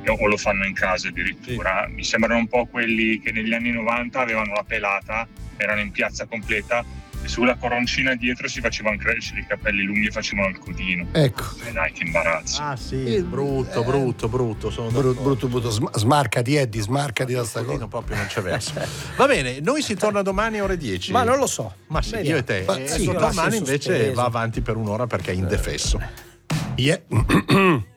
o lo fanno in casa addirittura. Mi sembrano un po' quelli che negli anni 90 avevano la pelata, erano in piazza completa e sulla coroncina dietro si facevano crescere i capelli lunghi e facevano il codino. Ecco. Dai, che imbarazzo. Ah sì, brutto. Sono brutto. Smarcati, Eddie, smarcati da sta cosa. Proprio non c'è verso. Va bene, noi si torna domani ore 10. Ma non lo so. Ma sì, io e te. Sì, Domani invece va avanti per un'ora perché è indefesso. Yeah.